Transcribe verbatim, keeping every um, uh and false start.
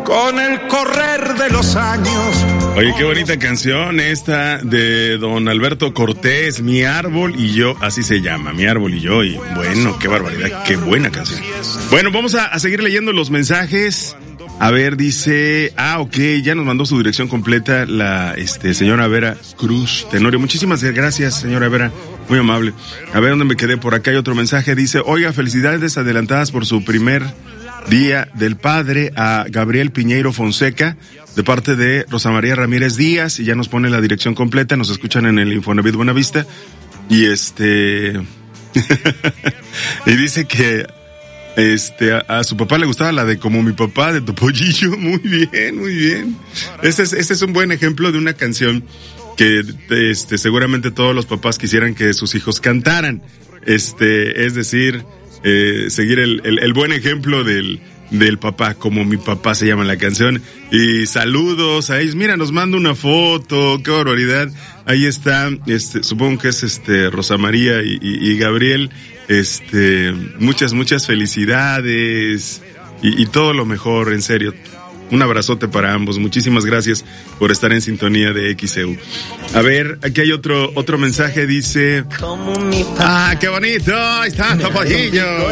con el correr de los años. Oye, qué bonita canción esta de don Alberto Cortés, Mi Árbol y Yo, así se llama, Mi Árbol y Yo, y bueno, qué barbaridad, qué buena canción. Bueno, vamos a, a seguir leyendo los mensajes. A ver, dice, ah, ok, ya nos mandó su dirección completa la este señora Vera Cruz Tenorio. Muchísimas gracias, señora Vera, muy amable. A ver, ¿dónde me quedé? Por acá hay otro mensaje, dice, oiga, felicidades adelantadas por su primer Día del Padre a Gabriel Piñeiro Fonseca, de parte de Rosa María Ramírez Díaz, y ya nos pone la dirección completa, nos escuchan en el Infonavit Buenavista, y este, y dice que Este, a, a su papá le gustaba la de Como mi papá, de Topollillo. Muy bien, muy bien. Este es, este es un buen ejemplo de una canción que, este, seguramente todos los papás quisieran que sus hijos cantaran. Este, es decir, eh, seguir el, el, el buen ejemplo del, del papá, Como mi papá se llama la canción. Y saludos a ellos. Mira, nos manda una foto, qué barbaridad. Ahí está, este, supongo que es este, Rosa María y, y, y Gabriel. Este, muchas, muchas felicidades y, y todo lo mejor, en serio. Un abrazote para ambos. Muchísimas gracias por estar en sintonía de X E U. A ver, aquí hay otro, otro mensaje, dice, ah, qué bonito, ahí está Topollillo.